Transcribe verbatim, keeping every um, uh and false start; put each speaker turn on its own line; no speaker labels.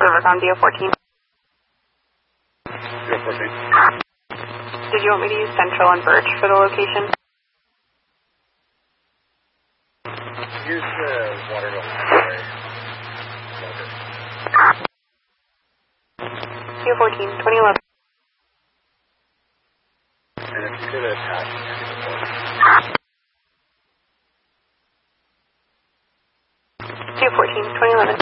Service on D O fourteen.
D O fourteen.
Did you want me to use Central and Birch for the location?
Use the uh, Waterville Highway.
D O fourteen, twenty eleven.
And if you could attach to the board.
D O fourteen, twenty eleven.